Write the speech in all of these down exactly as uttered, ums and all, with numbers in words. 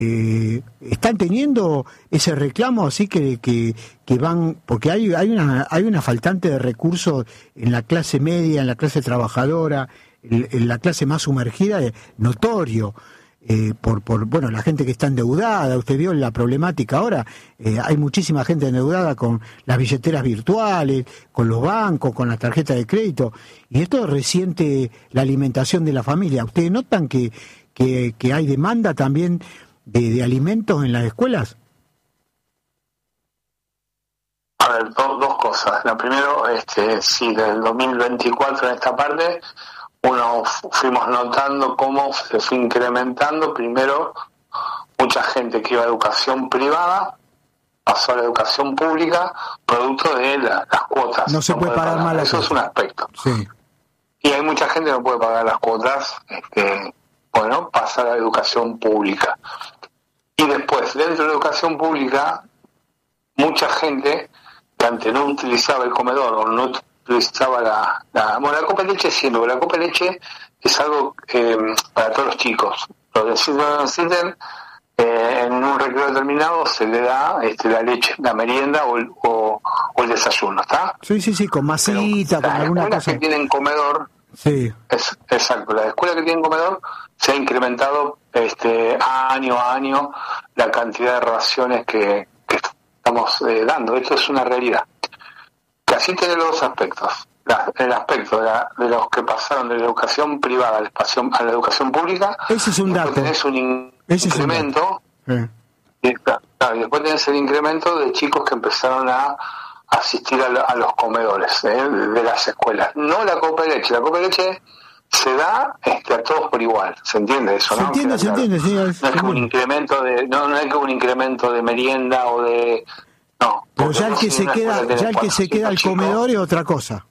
Eh, ¿Están teniendo ese reclamo así que, que, que van, porque hay, hay una hay una faltante de recursos en la clase media, en la clase trabajadora, en, en la clase más sumergida, eh, notorio, eh, por, por bueno, la gente que está endeudada? Usted vio la problemática ahora, eh, hay muchísima gente endeudada con las billeteras virtuales, con los bancos, con las tarjetas de crédito, y esto resiente la alimentación de la familia. ¿Ustedes notan que, que, que hay demanda también De, de alimentos en las escuelas? A ver, dos, dos cosas. La primero, este, sí, del dos mil veinticuatro en esta parte, uno fuimos notando cómo se fue incrementando. Primero, mucha gente que iba a educación privada pasó a la educación pública, producto de la, las cuotas. No se no puede pagar, pagar. Mal Eso es un aspecto. Sí. Y hay mucha gente que no puede pagar las cuotas, este, bueno, pasa a la educación pública. Y después, dentro de la educación pública, mucha gente que antes no utilizaba el comedor o no utilizaba la... la bueno, la copa de leche sí, pero la copa de leche es algo eh, para todos los chicos. Los de Sidney, eh, en un recreo determinado se le da este, la leche, la merienda o el, o, o el desayuno, ¿está? Sí, sí, sí, con masita, con alguna cosa. Las escuelas que tienen comedor... Sí. Es, exacto, las escuelas que tienen comedor se ha incrementado este año a año la cantidad de raciones que, que estamos eh, dando. Esto es una realidad. Que así tiene los dos aspectos. La, el aspecto de, la, de los que pasaron de la educación privada a la, educación, a la educación pública. Ese es un dato. Tenés un in, Ese incremento. Es un y, claro, y después tenés el incremento de chicos que empezaron a asistir a, la, a los comedores ¿eh? de las escuelas. No la copa de leche. La copa de leche se da este, a todos por igual. ¿Se entiende eso? Se ¿no? entiende, Claro, se entiende. Sí, es, no es como un incremento de, no, no es como un incremento de merienda o de, no. Pero ya el que se queda, ya el que se queda al comedor es otra cosa.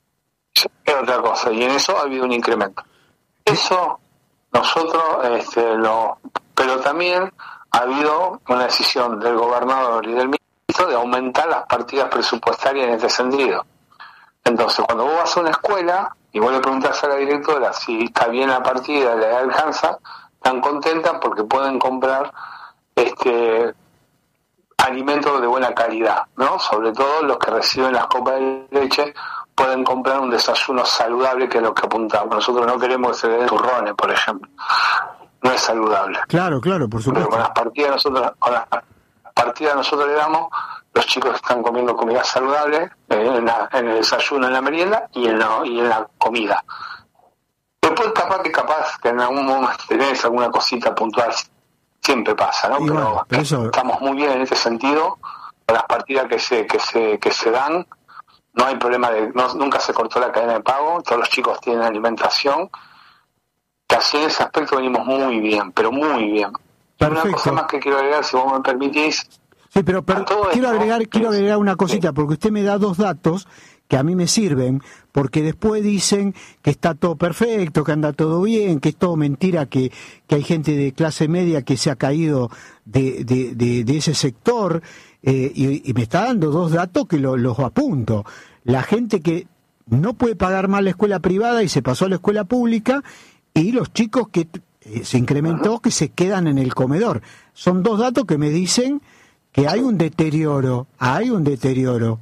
Es otra cosa. Y en eso ha habido un incremento. Eso nosotros, este, lo, pero también ha habido una decisión del gobernador y del ministro de aumentar las partidas presupuestarias en este sentido. Entonces, cuando vos vas a una escuela y vos le preguntás a la directora si está bien la partida, le alcanza, están contentas porque pueden comprar este alimentos de buena calidad, ¿no? Sobre todo los que reciben las copas de leche pueden comprar un desayuno saludable, que es lo que apuntamos. Nosotros no queremos que se den turrones, por ejemplo. No es saludable. Claro, claro, por supuesto. Pero con las partidas nosotros, con las partidas nosotros le damos, los chicos están comiendo comida saludable eh, en, la, en el desayuno, en la merienda y en la, y en la comida. Después capaz que capaz que en algún momento tenés alguna cosita puntual, siempre pasa, ¿no? Pero, bueno, pero eso... estamos muy bien en este sentido, con las partidas que se que se que se dan, no hay problema de, no, nunca se cortó la cadena de pago, todos los chicos tienen alimentación, que así en ese aspecto venimos muy bien, pero muy bien. Perfecto. Una cosa más que quiero agregar, si vos me permitís. Sí, pero, pero quiero esto, agregar quiero agregar una cosita, sí. Porque usted me da dos datos que a mí me sirven, porque después dicen que está todo perfecto, que anda todo bien, que es todo mentira, que, que hay gente de clase media que se ha caído de, de, de, de ese sector, eh, y, y me está dando dos datos que lo, los apunto. La gente que no puede pagar más la escuela privada y se pasó a la escuela pública, y los chicos que eh, se incrementó, que se quedan en el comedor. Son dos datos que me dicen que hay un deterioro, hay un deterioro.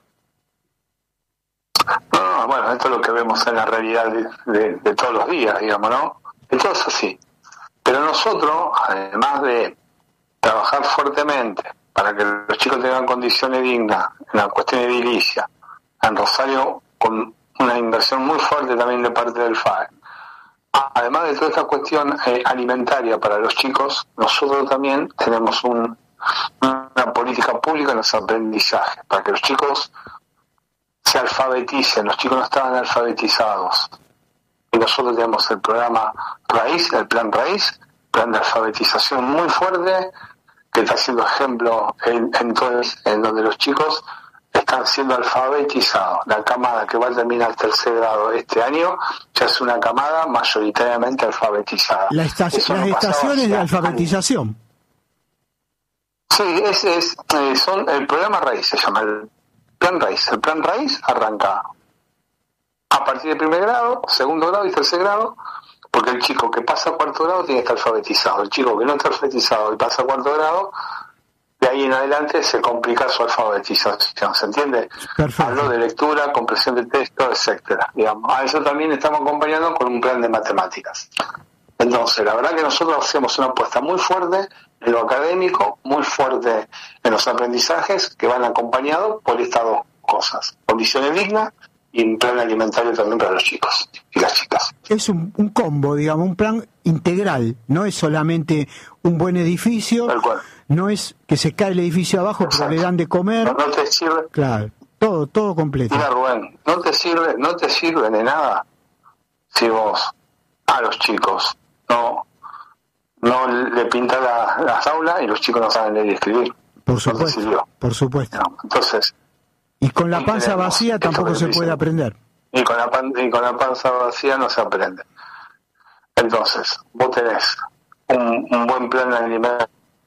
No, bueno, esto es lo que vemos en la realidad de, de, de todos los días, digamos, ¿no? Entonces sí. Pero nosotros, además de trabajar fuertemente para que los chicos tengan condiciones dignas en la cuestión edilicia, en Rosario, con una inversión muy fuerte también de parte del F A E, además de toda esta cuestión eh, alimentaria para los chicos, nosotros también tenemos un, una política pública en los aprendizajes, para que los chicos se alfabeticen. Los chicos no estaban alfabetizados. Y nosotros tenemos el programa Raíz, el plan Raíz, plan de alfabetización muy fuerte, que está siendo ejemplo en, en, todo el, en donde los chicos están siendo alfabetizados. La camada que va a terminar el tercer grado este año ya es una camada mayoritariamente alfabetizada. La estaci- las no estaciones de alfabetización. Años. Sí, ese es, eh, son el programa Raíz, se llama el plan Raíz. El plan Raíz arranca a partir del primer grado, segundo grado y tercer grado, Porque el chico que pasa a cuarto grado tiene que estar alfabetizado. El chico que no está alfabetizado y pasa a cuarto grado, de ahí en adelante se complica su alfabetización, ¿se entiende? Perfecto. Hablo de lectura, comprensión de texto, etcétera. Digamos, a eso también estamos acompañando con un plan de matemáticas. Entonces, la verdad que nosotros hacemos una apuesta muy fuerte en lo académico, muy fuerte en los aprendizajes, que van acompañados por estas dos cosas: condiciones dignas y un plan alimentario también para los chicos y las chicas. Es un, un combo, digamos, un plan integral, no es solamente un buen edificio, Tal cual. no es que se cae el edificio abajo, Exacto. pero le dan de comer. No, no te sirve. Claro, todo, todo completo. Mira, Rubén, no te sirve, no te sirve de nada si vos a los chicos no, no le pintas la, las aulas y los chicos no saben leer y escribir. Por No te supuesto, sirvió. por supuesto. No, entonces, Y con la y panza tenemos vacía esto tampoco que se dicen. puede aprender. y con la pan, y con la panza vacía no se aprende. Entonces, vos tenés un, un buen plan de alimentación,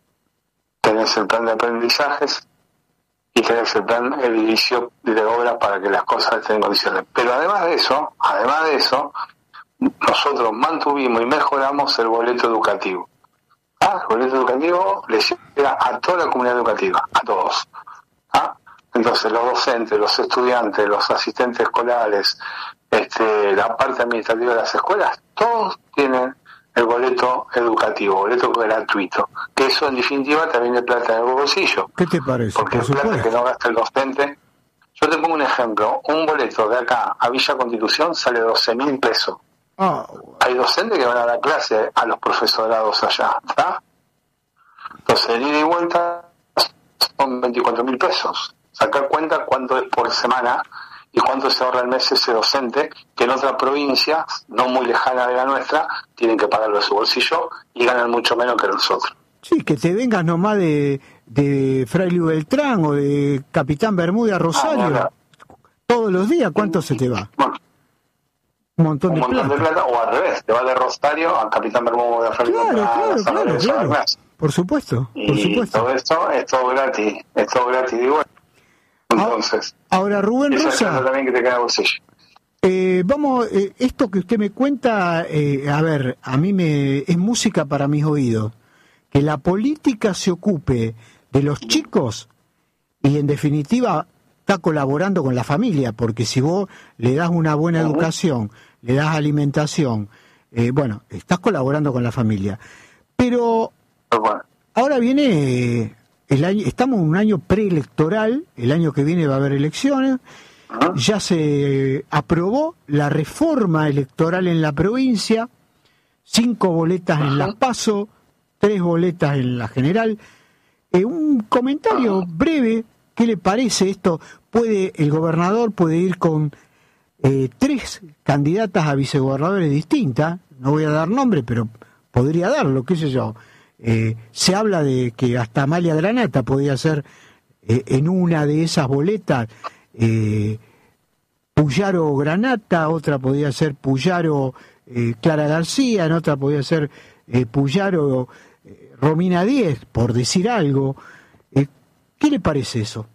tenés el plan de aprendizajes y tenés el plan edilicio de obra para que las cosas estén en condiciones. Pero además de eso, además de eso, nosotros mantuvimos y mejoramos el boleto educativo. ¿Ah? El boleto educativo le llega a toda la comunidad educativa, a todos. ¿Ah? Entonces los docentes, los estudiantes, los asistentes escolares, este, la parte administrativa de las escuelas, todos tienen el boleto educativo, boleto gratuito, que eso en definitiva también es plata en el bolsillo. ¿Qué te parece? Porque Por es plata supuesto. que no gasta el docente. Yo te pongo un ejemplo, un boleto de acá a Villa Constitución sale doce mil pesos. Ah, Hay docentes que van a dar clase a los profesorados allá, ¿está? Entonces, el ida y vuelta son veinticuatro mil pesos. Sacar cuenta cuánto es por semana y cuánto se ahorra al mes ese docente, que en otras provincias, no muy lejanas de la nuestra, tienen que pagarlo de su bolsillo y ganan mucho menos que nosotros. sí, que te vengas nomás de, de Fraile Beltrán o de Capitán Bermúdez a Rosario, Ah, bueno. todos los días, ¿cuánto se te va? Bueno, Un montón un de montón plata. de plata, o al revés, te va de Rosario a Capitán Bermúdez de Felipe Claro, a claro, San claro, Lorenzo de claro. Bernés. Por supuesto, por Y supuesto. todo esto es todo gratis, es todo gratis y bueno. Entonces, Ahora, Rubén esa es la Rosa, también que te queda en el bolsillo. eh, vamos, eh, esto que usted me cuenta, eh, a ver, a mí me es música para mis oídos. Que la política se ocupe de los chicos y en definitiva está colaborando con la familia, porque si vos le das una buena Ujú. educación, le das alimentación, eh, bueno, estás colaborando con la familia. Pero Pero bueno, ahora viene eh, el año, estamos en un año preelectoral, el año que viene va a haber elecciones, ujú. ya se aprobó la reforma electoral en la provincia, cinco boletas en las PASO, tres boletas en la general. Eh, un comentario breve, ¿qué le parece esto? Puede el gobernador puede ir con eh, tres candidatas a vicegobernadores distintas, no voy a dar nombre, pero podría darlo, qué sé yo. Eh, se habla de que hasta Amalia Granata podía ser eh, en una de esas boletas eh, Puyaro Granata, otra podía ser Puyaro eh, Clara García, en otra podía ser eh, Puyaro eh, Romina Díez, por decir algo. Eh, ¿Qué le parece eso?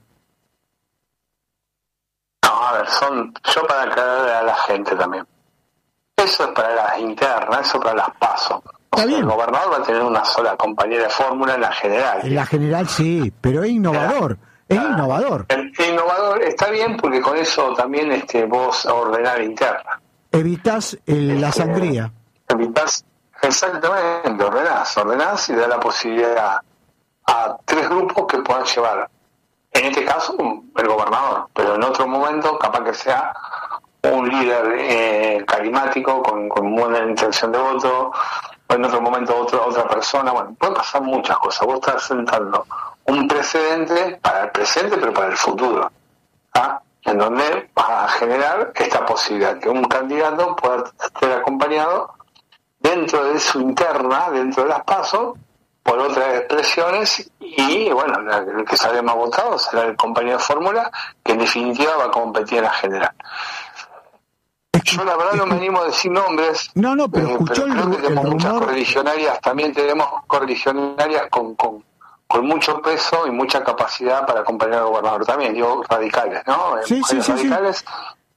No, a ver, son, yo para aclararle a la gente también. Eso es para las internas, eso para las PASO. O sea, bien. el gobernador va a tener una sola compañera de fórmula en la general. En la general sí, pero es innovador, es Ah, innovador. El, el innovador está bien porque con eso también este, vos ordenás la interna. Evitás el- la Este, sangría. Evitás, exactamente, ordenás, ordenás y da la posibilidad a tres grupos que puedan llevar, en este caso, el gobernador, pero en otro momento capaz que sea un líder eh, carismático con, con buena intención de voto, o en otro momento otro, otra persona. Bueno, puede pasar muchas cosas. Vos estás sentando un precedente para el presente, pero para el futuro, ¿ah? En donde vas a generar esta posibilidad, que un candidato pueda estar acompañado dentro de su interna, dentro de las PASO, por otras expresiones, y bueno, la- el que sale más votado será el compañero de fórmula, que en definitiva va a competir en la general. Yo la verdad no me animo a decir nombres. No, no, pero eh, escuchó el creo ru- que tenemos el muchas rumor. correligionarias, también tenemos correligionarias con, con, con mucho peso y mucha capacidad para acompañar al gobernador también, digo radicales, ¿no? Eh, Sí, sí, mujeres sí, sí. radicales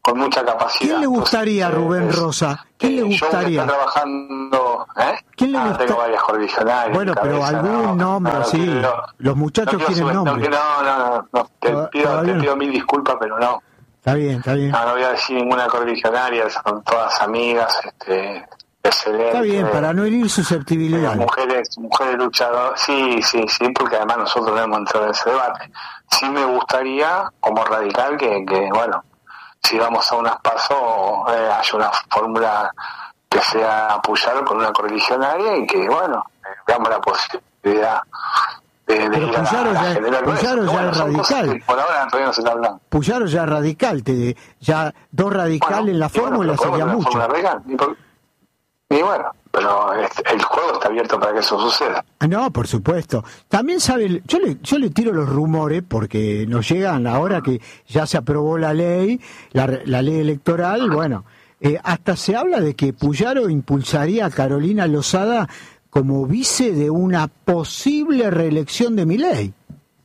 con mucha capacidad. ¿Quién le gustaría, Entonces, Rubén eh, Rosa? ¿Quién le gustaría? Yo que está trabajando, ¿eh? ¿Quién le ah, gusta? Tengo varias coordinacionales. Bueno, pero cabeza, algún no, nombre no, no, así. no, Los muchachos no quieren sube, nombre. No, no, no, no, te Toda, pido, te no. pido mil disculpas, pero no. Está bien, está bien. No, no voy a decir ninguna coordinacionaria, son todas amigas, este, excelentes. Está bien, para no herir eh, susceptibilidades. mujeres, mujeres luchadoras, sí, sí, sí, porque además nosotros no hemos entrado en ese debate. Sí me gustaría, como radical, que, que bueno, si vamos a unas pasos, eh, haya una fórmula que sea apoyar con una coordinacionaria y que, bueno, eh, veamos la posibilidad de, de Pero ir a Puyaro la, a ya, generar con Puyaro eso. ya Bueno, es son cosas radical. que por ahora todavía no se está hablando. Puyaro ya es radical. Te, ya dos radicales Bueno, en la y bueno, fórmula pero sería podemos mucho. tener una fórmula radical. Y, por- y bueno, pero este, el juego está abierto para que eso suceda. No, por supuesto. También sabe, yo le, yo le tiro los rumores porque nos llegan ahora que ya se aprobó la ley, la, la ley electoral, bueno, eh, hasta se habla de que Puyaro impulsaría a Carolina Lozada como vice de una posible reelección de Milei.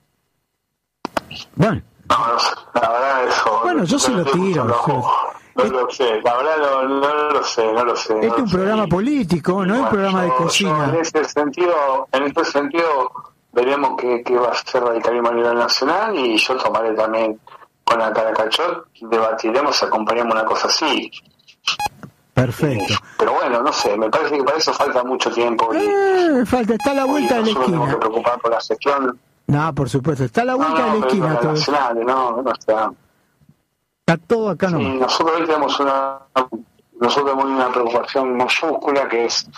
Bueno, No, no sé, la verdad eso... Bueno, yo no- se no lo estoy tiro, escuchando, sí. No lo sé, la verdad no, no lo sé, no lo sé. este no es lo un sé. programa Y- político, no es un Bueno, programa de yo- yo cocina. en ese sentido, en este sentido, veremos qué, qué va a ser radicalismo a nivel nacional y yo tomaré también con la Caracachot, debatiremos, acompañamos una cosa así. Perfecto. Eh, Pero bueno, no sé, me parece que para eso falta mucho tiempo y, Eh, falta, está a la y vuelta de la nosotros tenemos que esquina. preocupar por la gestión. No, por supuesto, está a la No, vuelta de no, la pero esquina las todo. nacionales, no, no está. Está todo acá Sí, nomás. nosotros hoy tenemos una nosotros tenemos una preocupación mayúscula que es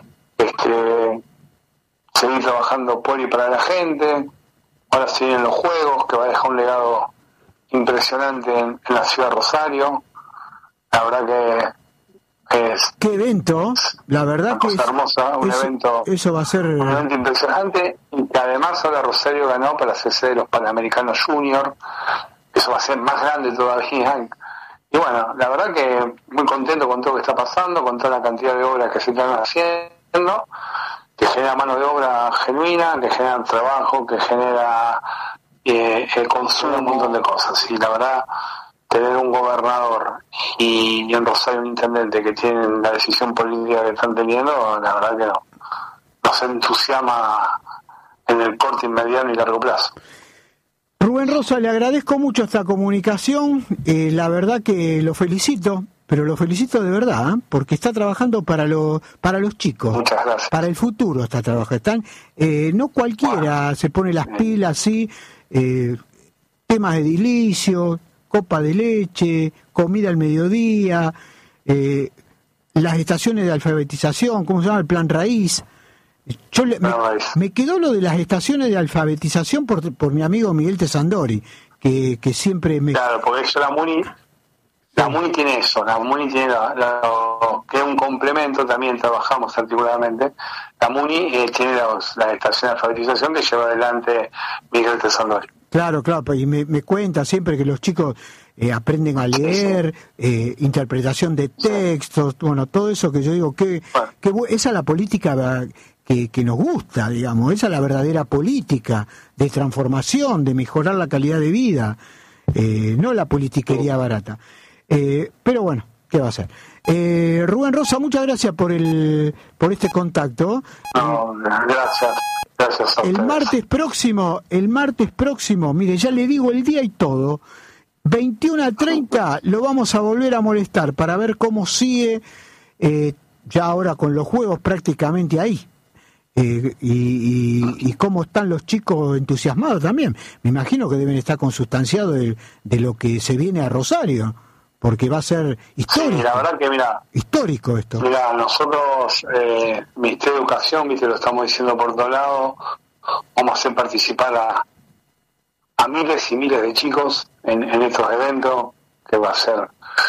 este seguir trabajando por y para la gente. Ahora se vienen los juegos, que va a dejar un legado impresionante en, en la ciudad de Rosario. La verdad que es Qué evento, la verdad una que cosa es- hermosa, un eso, evento eso va a ser un evento impresionante, y que además ahora Rosario ganó para hacerse de los Panamericanos Junior. Eso va a ser más grande todavía. Y bueno, la verdad que muy contento con todo lo que está pasando, con toda la cantidad de obras que se están haciendo, que genera mano de obra genuina, que genera trabajo, que genera eh, el consumo, un montón de cosas. Y la verdad, tener un gobernador y, y en Rosario un intendente que tienen la decisión política que están teniendo, la verdad que no, nos entusiasma en el corto, inmediato y largo plazo. Rubén Rosa, le agradezco mucho esta comunicación, eh, la verdad que lo felicito, pero lo felicito de verdad, ¿eh? Porque está trabajando para, lo, para los chicos, Muchas gracias. para el futuro está trabajando. Están, eh, no cualquiera Bueno. se pone las pilas, sí, eh, temas de edilicio, copa de leche, comida al mediodía, eh, las estaciones de alfabetización, ¿cómo se llama? El plan raíz. Yo le, me, me quedó lo de las estaciones de alfabetización por, por mi amigo Miguel Tesandori, que, que siempre me... Claro, porque eso la MUNI, la MUNI tiene eso, la MUNI tiene la, la, que es un complemento, también trabajamos articuladamente, la MUNI eh, tiene las la estaciones de alfabetización que lleva adelante Miguel Tesandori. Claro, claro, y me, me cuenta siempre que los chicos eh, aprenden a leer, eh, interpretación de textos, bueno, todo eso que yo digo, que, Bueno. que bu- esa es la política que, que nos gusta, digamos, esa es la verdadera política de transformación, de mejorar la calidad de vida, eh, no la politiquería barata. Eh, pero bueno, ¿qué va a ser? Eh, Rubén Rosa, muchas gracias por el por este contacto. No, gracias, gracias a El ustedes. martes próximo, el martes próximo, mire, ya le digo el día y todo, veintiuno a treinta lo vamos a volver a molestar para ver cómo sigue, eh, ya ahora con los juegos prácticamente ahí, eh, y, y, y cómo están los chicos entusiasmados también. Me imagino que deben estar consustanciados de, de lo que se viene a Rosario, porque va a ser histórico, Sí, la verdad que mira, histórico esto. mira, nosotros, eh, Ministerio de Educación, viste, lo estamos diciendo por todos lados, vamos a hacer participar a, a miles y miles de chicos en, en estos eventos, que va a ser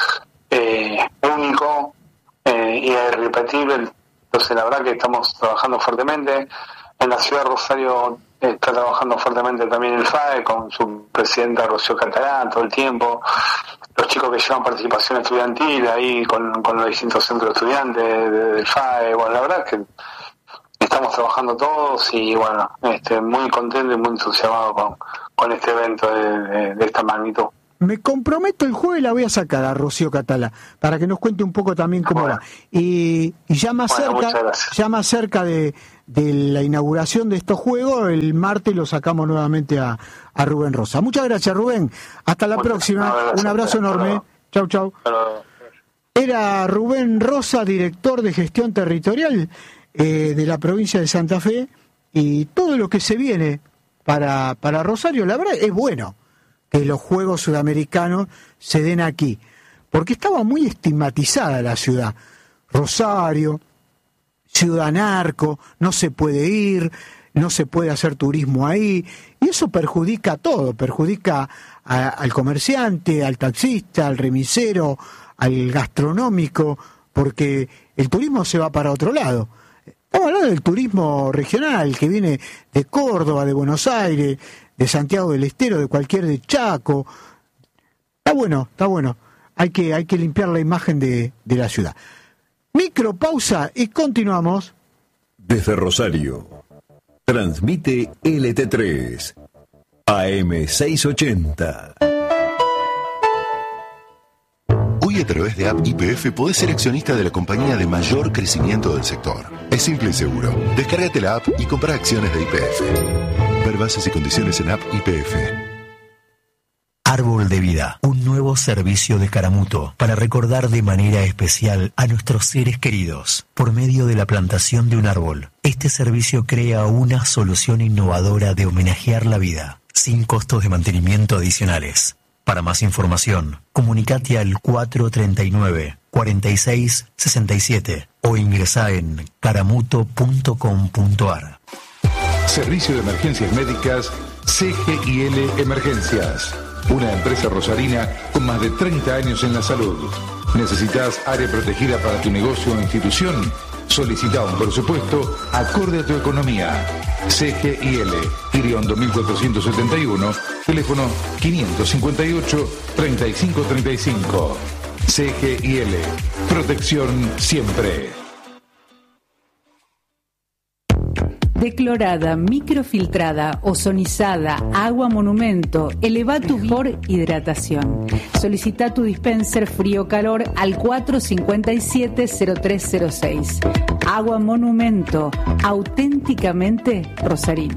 eh, único eh, y irrepetible. Entonces la verdad que estamos trabajando fuertemente. En la ciudad de Rosario está trabajando fuertemente también el F A E con su presidenta Rocío Catalán todo el tiempo. Los chicos que llevan participación estudiantil ahí con, con los distintos centros de estudiantes de- de- del F A E. Bueno, la verdad es que estamos trabajando todos y bueno, este, muy contento y muy entusiasmado con, con este evento de, de, de esta magnitud. me comprometo el jueves, la voy a sacar a Rocío Catalá, para que nos cuente un poco también cómo bueno. va. Y, y ya más bueno, cerca, ya más cerca de, de la inauguración de estos juegos, el martes lo sacamos nuevamente a, a Rubén Rosa. Muchas gracias, Rubén. Hasta la Muchas próxima. Gracias. Un abrazo enorme. Chau, chau. Era Rubén Rosa, director de gestión territorial eh, de la provincia de Santa Fe, y todo lo que se viene para, para Rosario, la verdad, es bueno que los Juegos Sudamericanos se den aquí, porque estaba muy estigmatizada la ciudad. Rosario, ciudad narco, no se puede ir, no se puede hacer turismo ahí, y eso perjudica a todo, perjudica a, al comerciante, al taxista, al remisero, al gastronómico, porque el turismo se va para otro lado. Estamos hablando del turismo regional, que viene de Córdoba, de Buenos Aires, de Santiago del Estero, de cualquier de Chaco. Está bueno, está bueno. Hay que, hay que limpiar la imagen de, de la ciudad. Micropausa y continuamos. Desde Rosario, transmite L T tres, A M seiscientos ochenta. Hoy a través de App Y P F podés ser accionista de la compañía de mayor crecimiento del sector. Es simple y seguro. Descárgate la app y compra acciones de Y P F. Ver bases y condiciones en App Y P F. Árbol de Vida, un nuevo servicio de Caramuto para recordar de manera especial a nuestros seres queridos por medio de la plantación de un árbol. Este servicio crea una solución innovadora de homenajear la vida, sin costos de mantenimiento adicionales. Para más información, comunicate al cuatro treinta y nueve, cuarenta y seis, sesenta y siete o ingresá en caramuto punto com punto ar. Servicio de Emergencias Médicas C G I L Emergencias. Una empresa rosarina con más de treinta años en la salud. ¿Necesitas área protegida para tu negocio o institución? Solicita un presupuesto acorde a tu economía. C G I L, Iriondo mil cuatrocientos setenta y uno, teléfono quinientos cincuenta y ocho, treinta y cinco treinta y cinco. C G I L, protección siempre. Declorada, microfiltrada, ozonizada, agua monumento, eleva tu por hidratación. Solicita tu dispenser frío-calor al cuatro cinco siete, cero tres cero seis. Agua monumento, auténticamente rosarina.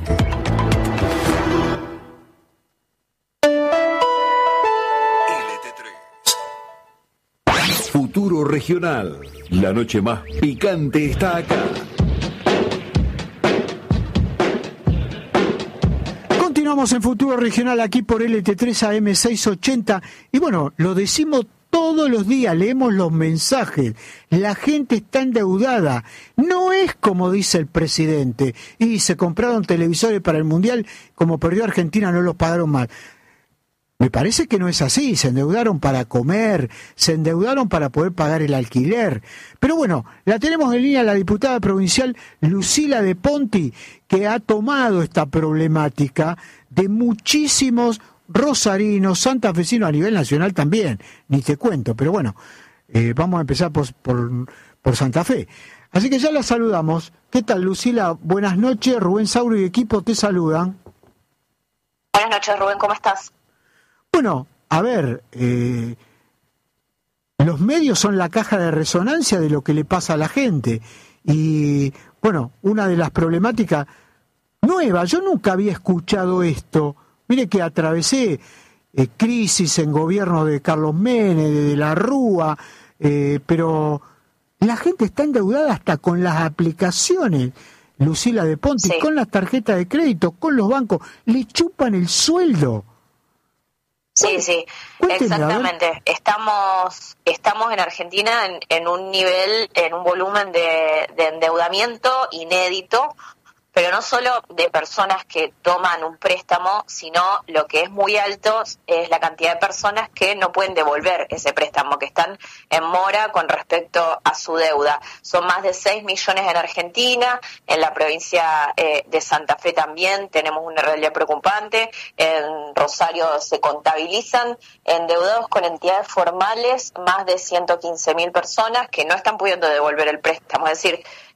Futuro Regional. La noche más picante está acá. Continuamos en Futuro Regional aquí por L T tres A M seiscientos ochenta y bueno, lo decimos todos los días, leemos los mensajes, la gente está endeudada, no es como dice el presidente, y se compraron televisores para el Mundial, como perdió Argentina no los pagaron más. Me parece que no es así, se endeudaron para comer, se endeudaron para poder pagar el alquiler. Pero bueno, la tenemos en línea la diputada provincial Lucila de Ponti, que ha tomado esta problemática de muchísimos rosarinos, santafesinos a nivel nacional también, ni te cuento, pero bueno, eh, vamos a empezar por, por, por Santa Fe. Así que ya la saludamos. ¿Qué tal, Lucila? Buenas noches, Rubén Sauro y equipo te saludan. Buenas noches, Rubén, ¿cómo estás? Bueno, a ver, eh, los medios son la caja de resonancia de lo que le pasa a la gente. Y, bueno, una de las problemáticas nuevas, yo nunca había escuchado esto. Mire que atravesé eh, crisis en gobierno de Carlos Menem, de, de la Rúa, eh, pero la gente está endeudada hasta con las aplicaciones, Lucila de Ponti, sí. Con las tarjetas de crédito, con los bancos, le chupan el sueldo. Sí, sí, Cuénteme, exactamente. Estamos estamos en Argentina en, en un nivel, en un volumen de, de endeudamiento inédito, pero no solo de personas que toman un préstamo, sino lo que es muy alto es la cantidad de personas que no pueden devolver ese préstamo, que están en mora con respecto a su deuda. Son más de seis millones en Argentina, en la provincia eh, de Santa Fe también tenemos una realidad preocupante, en Rosario se contabilizan endeudados con entidades formales más de ciento quince mil personas que no están pudiendo devolver el préstamo, es decir,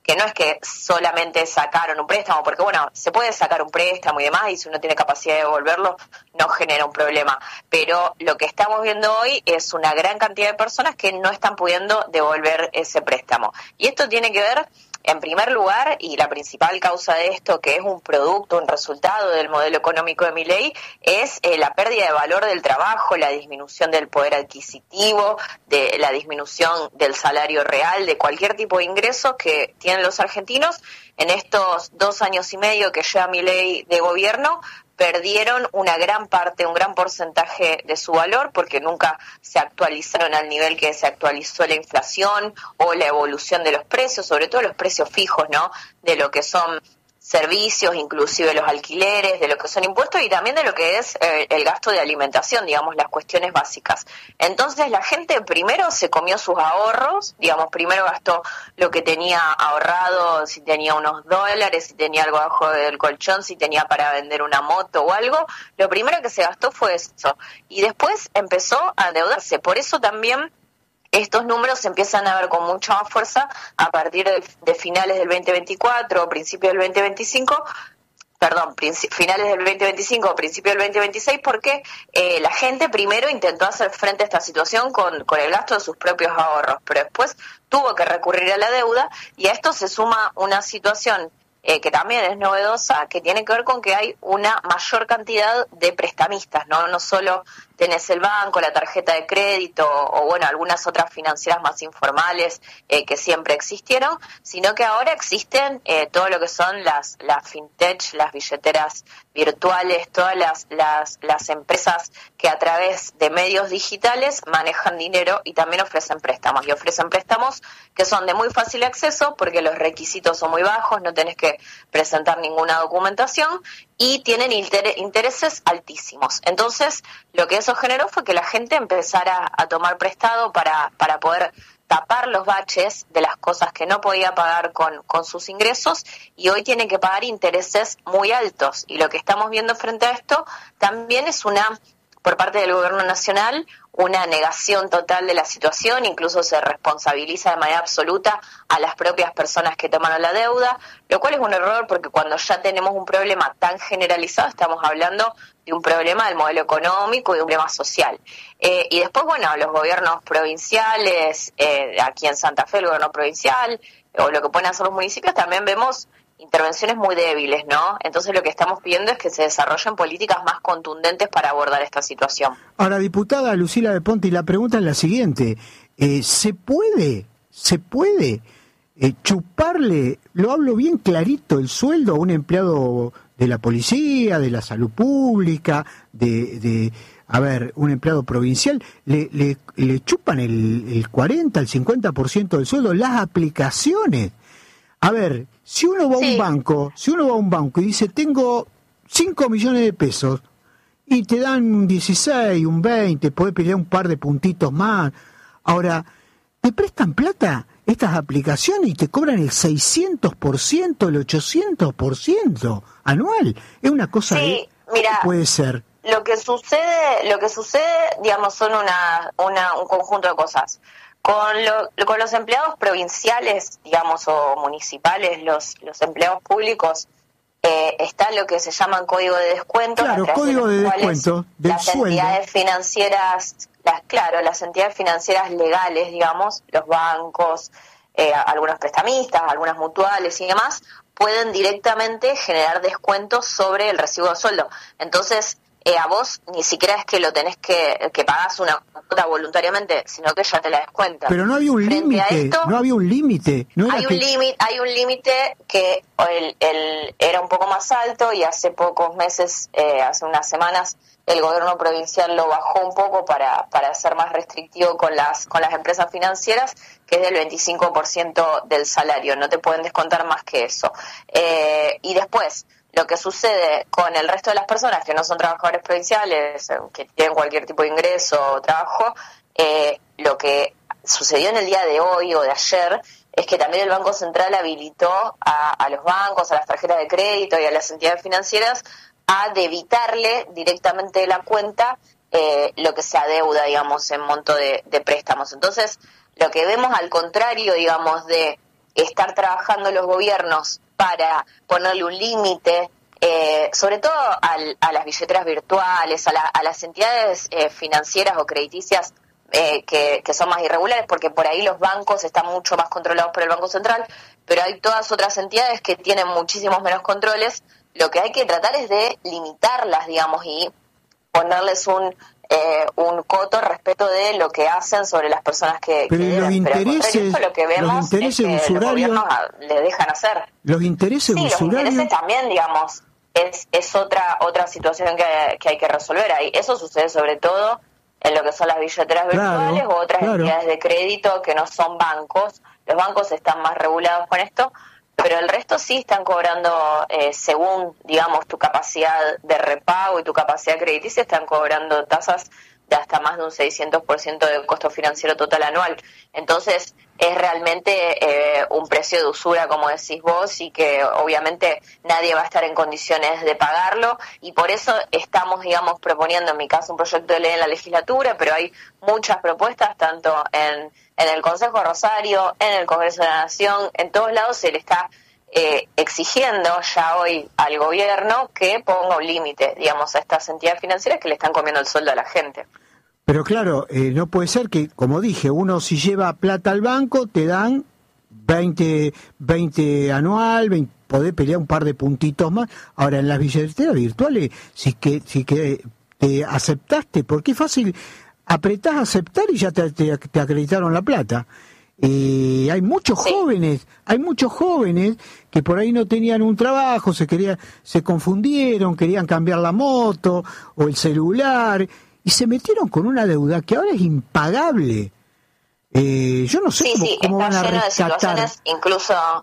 que no es que solamente sacaron un préstamo, porque bueno, se puede sacar un préstamo y demás, y si uno tiene capacidad de devolverlo, no genera un problema. Pero lo que estamos viendo hoy es una gran cantidad de personas que no están pudiendo devolver ese préstamo. Y esto tiene que ver, en primer lugar, y la principal causa de esto, que es un producto, un resultado del modelo económico de Milei, es eh, la pérdida de valor del trabajo, la disminución del poder adquisitivo, de la disminución del salario real, de cualquier tipo de ingresos que tienen los argentinos. En estos dos años y medio que lleva Milei de gobierno, perdieron una gran parte, un gran porcentaje de su valor, porque nunca se actualizaron al nivel que se actualizó la inflación o la evolución de los precios, sobre todo los precios fijos, ¿no? De lo que son servicios, inclusive los alquileres, de lo que son impuestos y también de lo que es eh, el gasto de alimentación, digamos, las cuestiones básicas. Entonces la gente primero se comió sus ahorros, digamos, primero gastó lo que tenía ahorrado, si tenía unos dólares, si tenía algo abajo del colchón, si tenía para vender una moto o algo, lo primero que se gastó fue eso. Y después empezó a endeudarse, por eso también estos números se empiezan a ver con mucha más fuerza a partir de, de finales del veinte veinticuatro o principios del veinte veinticinco, perdón, finales del veinte veinticinco o principios del veinte veintiséis, porque eh, la gente primero intentó hacer frente a esta situación con, con el gasto de sus propios ahorros, pero después tuvo que recurrir a la deuda, y a esto se suma una situación Eh, que también es novedosa, que tiene que ver con que hay una mayor cantidad de prestamistas, ¿no? No solo tenés el banco, la tarjeta de crédito o, bueno, algunas otras financieras más informales eh, que siempre existieron, sino que ahora existen eh, todo lo que son las, las fintech, las billeteras virtuales, todas las, las, las empresas que a través de medios digitales manejan dinero y también ofrecen préstamos, y ofrecen préstamos que son de muy fácil acceso porque los requisitos son muy bajos, no tenés que presentar ninguna documentación y tienen inter- intereses altísimos. Entonces, lo que eso generó fue que la gente empezara a tomar prestado para, para poder tapar los baches de las cosas que no podía pagar con, con sus ingresos, y hoy tiene que pagar intereses muy altos. Y lo que estamos viendo frente a esto también es una, por parte del gobierno nacional, una negación total de la situación, incluso se responsabiliza de manera absoluta a las propias personas que tomaron la deuda, lo cual es un error porque cuando ya tenemos un problema tan generalizado estamos hablando de un problema del modelo económico y de un problema social. Eh, y después, bueno, los gobiernos provinciales, eh, aquí en Santa Fe el gobierno provincial, o lo que pueden hacer los municipios, también vemos intervenciones muy débiles, ¿no? Entonces lo que estamos pidiendo es que se desarrollen políticas más contundentes para abordar esta situación. Ahora, diputada Lucila de Ponte, y la pregunta es la siguiente, eh, ¿se puede, se puede eh, chuparle, lo hablo bien clarito, el sueldo a un empleado de la policía, de la salud pública, de, de a ver, un empleado provincial, le, le, le chupan el, el cuarenta, el cincuenta por ciento del sueldo, las aplicaciones? A ver, si uno va a un sí. banco, si uno va a un banco y dice, tengo cinco millones de pesos, y te dan un dieciséis, un veinte, podés pelear un par de puntitos más. Ahora, te prestan plata estas aplicaciones y te cobran el seiscientos por ciento, el ochocientos por ciento anual. Es una cosa sí, de... Mira, puede ser. Lo que sucede, lo que sucede, digamos, son una, una un conjunto de cosas. Con, lo, con los empleados provinciales, digamos, o municipales, los, los empleados públicos, eh, está lo que se llaman código de descuento. Claro, código de descuento del las sueldo. Entidades financieras, las, claro, las entidades financieras legales, digamos, los bancos, eh, algunos prestamistas, algunas mutuales y demás, pueden directamente generar descuentos sobre el recibo de sueldo. Entonces, Eh, a vos ni siquiera es que lo tenés que, que pagás una cuota voluntariamente, sino que ya te la descuentan. Pero no había un límite, no había un límite. No hay, que... un límite hay un límite que el, el, era un poco más alto, y hace pocos meses, eh, hace unas semanas, el gobierno provincial lo bajó un poco para, para ser más restrictivo con las, con las empresas financieras, que es del veinticinco por ciento del salario, no te pueden descontar más que eso. Eh, y después, lo que sucede con el resto de las personas que no son trabajadores provinciales, que tienen cualquier tipo de ingreso o trabajo, eh, lo que sucedió en el día de hoy o de ayer es que también el Banco Central habilitó a, a los bancos, a las tarjetas de crédito y a las entidades financieras a debitarle directamente de la cuenta eh, lo que se adeuda, digamos, en monto de, de préstamos. Entonces, lo que vemos al contrario, digamos, de estar trabajando los gobiernos para ponerle un límite, eh, sobre todo al, a las billeteras virtuales, a, la, a las entidades eh, financieras o crediticias eh, que, que son más irregulares, porque por ahí los bancos están mucho más controlados por el Banco Central, pero hay todas otras entidades que tienen muchísimos menos controles. Lo que hay que tratar es de limitarlas, digamos, y ponerles un eh, un coto respecto de lo que hacen sobre las personas que, pero que los deben. intereses, Pero esto lo que vemos los intereses es que usurarios, los gobiernos le dejan hacer. Los intereses sí, usurarios. Los intereses también, digamos, es es otra otra situación que, que hay que resolver ahí. Eso sucede sobre todo en lo que son las billeteras claro, virtuales o otras claro. entidades de crédito que no son bancos. Los bancos están más regulados con esto, pero el resto sí están cobrando, eh, según, digamos, tu capacidad de repago y tu capacidad crediticia, están cobrando tasas de hasta más de un seiscientos por ciento del costo financiero total anual. Entonces, es realmente eh, un precio de usura, como decís vos, y que obviamente nadie va a estar en condiciones de pagarlo, y por eso estamos, digamos, proponiendo, en mi caso, un proyecto de ley en la legislatura, pero hay muchas propuestas, tanto en, en el Consejo de Rosario, en el Congreso de la Nación, en todos lados se le está eh, exigiendo ya hoy al gobierno que ponga un límite, digamos, a estas entidades financieras que le están comiendo el sueldo a la gente. Pero claro, eh, no puede ser que, como dije, uno si lleva plata al banco te dan veinte, veinte anual, veinte, podés pelear un par de puntitos más. Ahora, en las billeteras virtuales, si que si que te aceptaste, porque es fácil, apretás a aceptar y ya te, te, te acreditaron la plata. Eh, hay muchos sí. jóvenes, hay muchos jóvenes que por ahí no tenían un trabajo, se querían, se confundieron, querían cambiar la moto o el celular, y se metieron con una deuda que ahora es impagable. Eh, yo no sé sí, cómo, sí, cómo van a lleno rescatar. De situaciones, incluso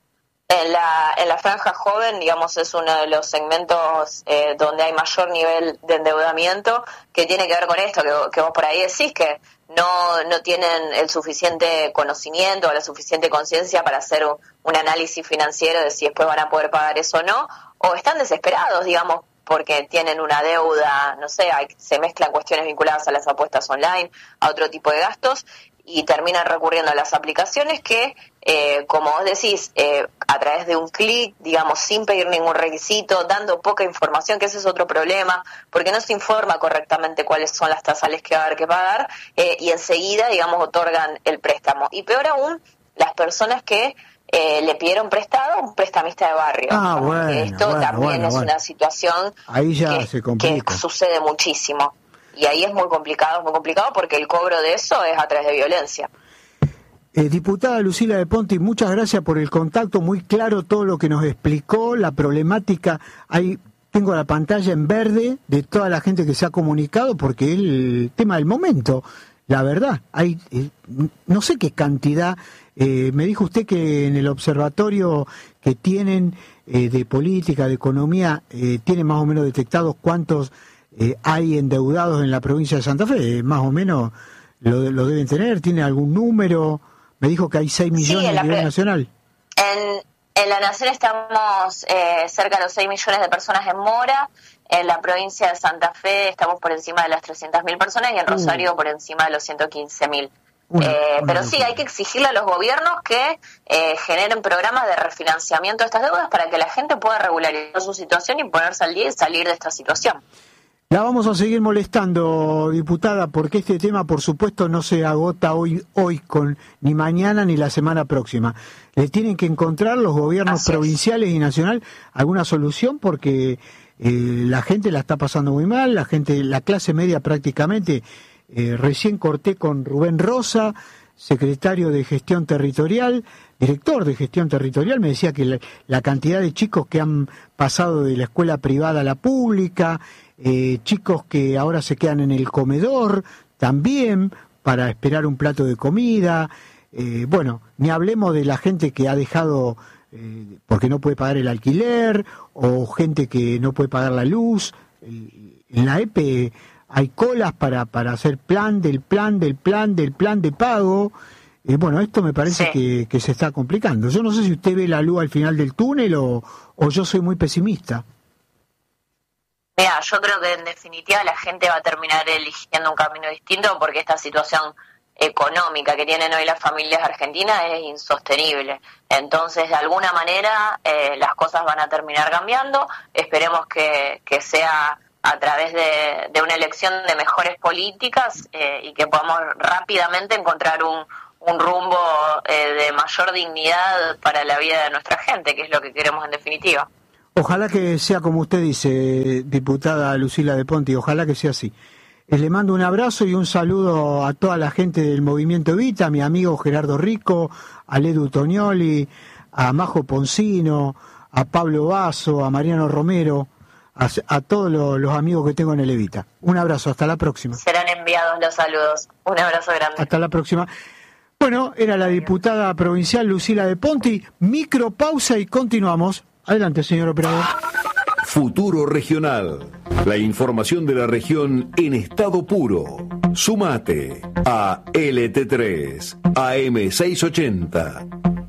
en la en la franja joven, digamos, es uno de los segmentos eh, donde hay mayor nivel de endeudamiento, que tiene que ver con esto que, que vos por ahí decís, que no no tienen el suficiente conocimiento o la suficiente conciencia para hacer un, un análisis financiero de si después van a poder pagar eso o no, o están desesperados, digamos, porque tienen una deuda, no sé, hay, se mezclan cuestiones vinculadas a las apuestas online, a otro tipo de gastos, y terminan recurriendo a las aplicaciones que, eh, como vos decís, eh, a través de un clic, digamos, sin pedir ningún requisito, dando poca información, que ese es otro problema, porque no se informa correctamente cuáles son las tasas que va a haber que pagar, eh, y enseguida, digamos, otorgan el préstamo. Y peor aún, las personas que Eh, le pidieron prestado a un prestamista de barrio. Ah, bueno, esto bueno, también bueno, es bueno. una situación ahí ya que, se complica. que sucede muchísimo. Y ahí es muy complicado, es muy complicado porque el cobro de eso es a través de violencia. Eh, diputada Lucila de Ponti, muchas gracias por el contacto, muy claro todo lo que nos explicó, la problemática. Ahí tengo la pantalla en verde de toda la gente que se ha comunicado, porque es el tema del momento. La verdad, hay eh, no sé qué cantidad. Eh, me dijo usted que en el observatorio que tienen eh, de política, de economía, eh, tienen más o menos detectados cuántos eh, hay endeudados en la provincia de Santa Fe. Eh, más o menos lo, lo deben tener. ¿Tiene algún número? Me dijo que hay seis millones sí, a nivel pre- nacional. En, en la Nación estamos eh, cerca de los seis millones de personas en mora. En la provincia de Santa Fe estamos por encima de las trescientas mil personas y en Rosario uh. por encima de los ciento quince mil. Una, eh, una pero sí, hay que exigirle a los gobiernos que eh, generen programas de refinanciamiento de estas deudas para que la gente pueda regularizar su situación y ponerse al día y salir de esta situación. La vamos a seguir molestando, diputada, porque este tema, por supuesto, no se agota hoy, hoy con ni mañana ni la semana próxima. Le tienen que encontrar los gobiernos Así provinciales es. y nacional alguna solución, porque eh, la gente la está pasando muy mal, la gente, la clase media prácticamente. Eh, recién corté con Rubén Rosa, secretario de Gestión Territorial, director de Gestión Territorial, me decía que la, la cantidad de chicos que han pasado de la escuela privada a la pública, eh, chicos que ahora se quedan en el comedor también para esperar un plato de comida, eh, bueno, ni hablemos de la gente que ha dejado eh, porque no puede pagar el alquiler, o gente que no puede pagar la luz. En la E P E hay colas para, para hacer plan del plan del plan del plan de pago. Eh, bueno, esto me parece sí. que, que se está complicando. Yo no sé si usted ve la luz al final del túnel o, o yo soy muy pesimista. Mira, yo creo que en definitiva la gente va a terminar eligiendo un camino distinto porque esta situación económica que tienen hoy las familias argentinas es insostenible. Entonces, de alguna manera, eh, las cosas van a terminar cambiando. Esperemos que, que sea a través de, de una elección de mejores políticas eh, y que podamos rápidamente encontrar un, un rumbo eh, de mayor dignidad para la vida de nuestra gente, que es lo que queremos en definitiva. Ojalá que sea como usted dice, diputada Lucila de Ponti, ojalá que sea así. Le mando un abrazo y un saludo a toda la gente del Movimiento Evita, a mi amigo Gerardo Rico, a Ledu Tonioli, a Majo Poncino, a Pablo Basso, a Mariano Romero, a, a todos los, los amigos que tengo en el Evita. Un abrazo, hasta la próxima. Serán enviados los saludos. Un abrazo grande. Hasta la próxima. Bueno, era la diputada provincial Lucila de Ponti. Micropausa y continuamos. Adelante, señor operador. Futuro Regional. La información de la región en estado puro. Sumate a L T tres, A M seiscientos ochenta.